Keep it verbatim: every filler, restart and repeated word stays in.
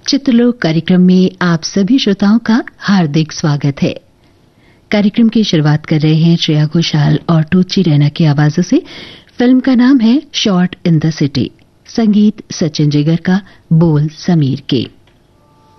चित्रलोक कार्यक्रम में आप सभी श्रोताओं का हार्दिक स्वागत है। कार्यक्रम की शुरुआत कर रहे हैं श्रेया घोषाल और टूची रैना की आवाजों से। फिल्म का नाम है शॉट इन द सिटी, संगीत सचिन जिगर का, बोल समीर के।